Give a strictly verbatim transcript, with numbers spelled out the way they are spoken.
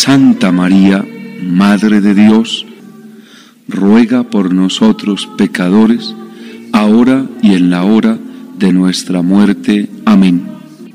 Santa María, Madre de Dios, ruega por nosotros pecadores, ahora y en la hora de nuestra muerte. Amén.